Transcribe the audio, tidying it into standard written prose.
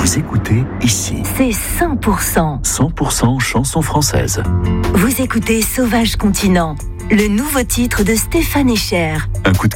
Vous écoutez ici. C'est 100%. 100% chansons françaises. Vous écoutez Sauvage Continent, le nouveau titre de Stéphane Echer. Un coup de